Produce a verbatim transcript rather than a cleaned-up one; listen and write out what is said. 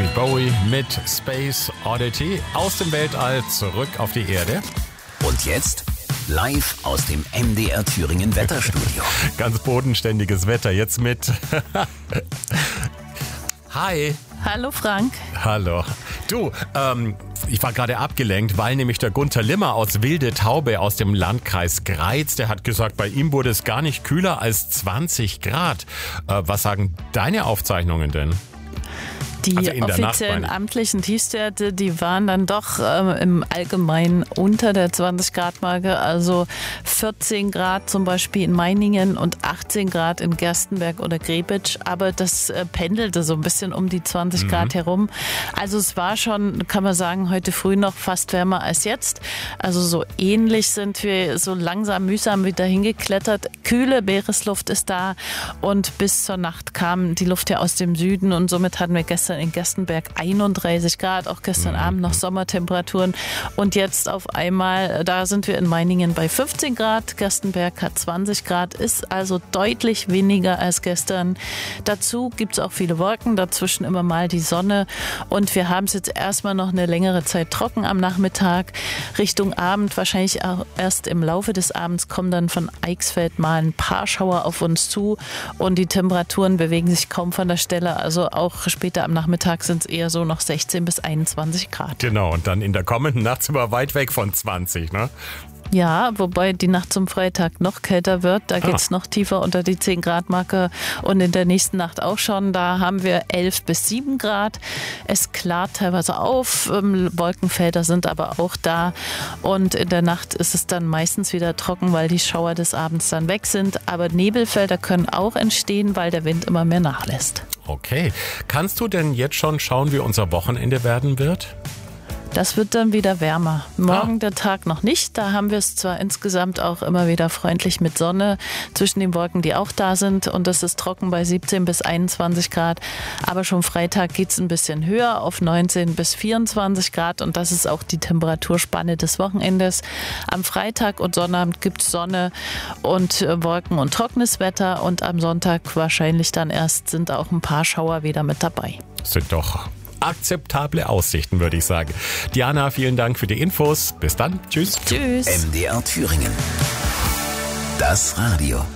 David Bowie mit Space Oddity aus dem Weltall zurück auf die Erde. Und jetzt live aus dem M D R Thüringen Wetterstudio. Ganz bodenständiges Wetter jetzt mit. Hi. Hallo Frank. Hallo. Du, ähm, ich war gerade abgelenkt, weil nämlich der Gunther Limmer aus Wilde Taube aus dem Landkreis Greiz, der hat gesagt, bei ihm wurde es gar nicht kühler als zwanzig Grad. Äh, was sagen deine Aufzeichnungen denn? Die Also in der offiziellen Nacht, amtlichen Tiefstwerte, die waren dann doch ähm, im Allgemeinen unter der zwanzig Grad Marke. Also vierzehn Grad zum Beispiel in Meiningen und achtzehn Grad in Gerstenberg oder Grebitsch. Aber das äh, pendelte so ein bisschen um die zwanzig Grad mhm. herum. Also es war schon, kann man sagen, heute früh noch fast wärmer als jetzt. Also so ähnlich sind wir so langsam, mühsam wieder hingeklettert. Kühle Meeresluft ist da und bis zur Nacht kam die Luft ja aus dem Süden und somit hatten wir gestern in Gerstenberg einunddreißig Grad, auch gestern mhm. Abend noch Sommertemperaturen und jetzt auf einmal, da sind wir in Meiningen bei fünfzehn Grad, Gerstenberg hat zwanzig Grad, ist also deutlich weniger als gestern. Dazu gibt es auch viele Wolken, dazwischen immer mal die Sonne und wir haben es jetzt erstmal noch eine längere Zeit trocken am Nachmittag. Richtung Abend, wahrscheinlich auch erst im Laufe des Abends kommen dann von Eichsfeld mal ein paar Schauer auf uns zu und die Temperaturen bewegen sich kaum von der Stelle, also auch später am Nachmittag Nachmittag sind es eher so noch sechzehn bis einundzwanzig Grad. Genau, und dann in der kommenden Nacht sind wir weit weg von zwanzig, ne? Ja, wobei die Nacht zum Freitag noch kälter wird. Da geht es ah. noch tiefer unter die zehn Grad Marke und in der nächsten Nacht auch schon. Da haben wir elf bis sieben Grad. Es klart teilweise auf. Wolkenfelder sind aber auch da. Und in der Nacht ist es dann meistens wieder trocken, weil die Schauer des Abends dann weg sind. Aber Nebelfelder können auch entstehen, weil der Wind immer mehr nachlässt. Okay. Kannst du denn jetzt schon schauen, wie unser Wochenende werden wird? Das wird dann wieder wärmer. Morgen ah. der Tag noch nicht. Da haben wir es zwar insgesamt auch immer wieder freundlich mit Sonne zwischen den Wolken, die auch da sind. Und es ist trocken bei siebzehn bis einundzwanzig Grad. Aber schon Freitag geht es ein bisschen höher auf neunzehn bis vierundzwanzig Grad. Und das ist auch die Temperaturspanne des Wochenendes. Am Freitag und Sonnabend gibt es Sonne und Wolken und trockenes Wetter. Und am Sonntag wahrscheinlich dann erst sind auch ein paar Schauer wieder mit dabei. Sind doch akzeptable Aussichten, würde ich sagen. Diana, vielen Dank für die Infos. Bis dann. Tschüss. Tschüss. M D R Thüringen. Das Radio.